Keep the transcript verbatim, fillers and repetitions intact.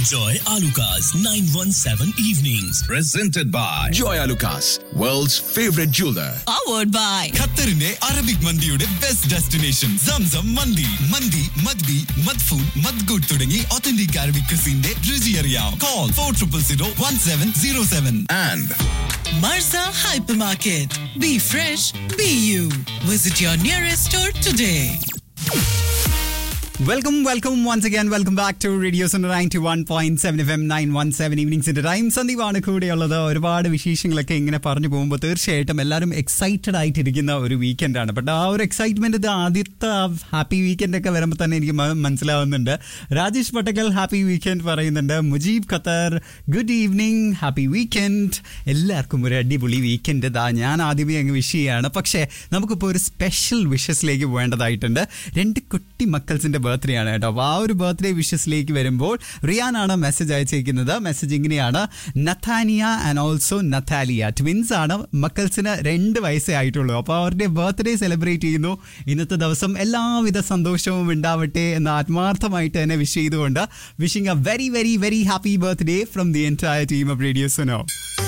Joy Alucas nine one seven Evenings. Presented by Joy Alucas, world's favorite jeweler. Powered by ഖത്തറിന്റെ Arabic മന്തിയുടെ best destination Zamzam മന്തി. മന്തി മദ്ബി മദ്ഫൂൻ മദ്ഗുഡ് തുടങ്ങി authentic Arabic ക്രിസിന്റെ രുചി അറിയാം. Call for triple zero one seven zero seven. And Marza Hypermarket. Be fresh, be you. Visit your nearest store today. Welcome, welcome once again. Welcome back to Radio Sunday ninety-one point seven F M nine one seven Evenings in the Time. സന്ദീപാണ് കൂടെയുള്ളത്. ഒരുപാട് വിശേഷങ്ങളൊക്കെ ഇങ്ങനെ പറഞ്ഞു പോകുമ്പോൾ തീർച്ചയായിട്ടും എല്ലാവരും excited ആയിട്ടിരിക്കുന്ന ഒരു വീക്കെൻഡാണ്. ബട്ട് ആ ഒരു എക്സൈറ്റ്മെന്റ് ഇത് ആദ്യത്തെ ഹാപ്പി വീക്കെൻഡ് ഒക്കെ വരുമ്പോൾ തന്നെ എനിക്ക് മനസ്സിലാവുന്നുണ്ട്. രാജേഷ് പട്ടക്കൽ ഹാപ്പി വീക്കെൻഡ് പറയുന്നുണ്ട്. Mujeeb Qatar good evening, happy weekend. എല്ലാവർക്കും ഒരു അടിപൊളി വീക്കെൻഡ് ഇതാ ഞാൻ ആദ്യമേ അങ്ങ് വിഷ് ചെയ്യാണ്. പക്ഷേ നമുക്കിപ്പോൾ ഒരു സ്പെഷ്യൽ വിഷസിലേക്ക് പോകേണ്ടതായിട്ടുണ്ട്. രണ്ട് കുട്ടി മക്കൾസിന്റെ ബർത്ത്ഡേ ആണ് കേട്ടോ. അപ്പോൾ ആ ഒരു ബർത്ത്ഡേ വിഷസിലേക്ക് വരുമ്പോൾ റിയാനാണ് മെസ്സേജ് അയച്ചിരിക്കുന്നത്. മെസ്സേജ് ഇങ്ങനെയാണ്: നഥാനിയ ആൻഡ് ഓൾസോ നഥാലിയ ട്വിൻസ് ആണ്. മക്കൾസിന് രണ്ട് വയസ്സേ ആയിട്ടുള്ളൂ. അപ്പോൾ അവരുടെ ബർത്ത്ഡേ സെലിബ്രേറ്റ് ചെയ്യുന്നു ഇന്നത്തെ ദിവസം. എല്ലാവിധ സന്തോഷവും ഉണ്ടാവട്ടെ എന്ന് ആത്മാർത്ഥമായിട്ട് തന്നെ വിഷ് ചെയ്തുകൊണ്ട് wishing A very very very happy birthday from the entire team of radio Suno.